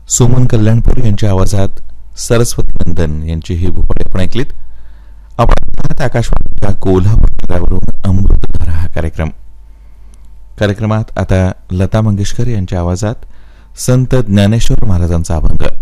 सुमन कल्याणपूर यांच्या आवाजात सरस्वती नंदन यांची ही भूपाळी आपण ऐकलीत. आपण आकाशवाणीच्या कोल्हापूर केंद्रावरून अमृतधारा हा कार्यक्रमात आता लता मंगेशकर यांच्या आवाजात संत ज्ञानेश्वर महाराजांचा अभंग.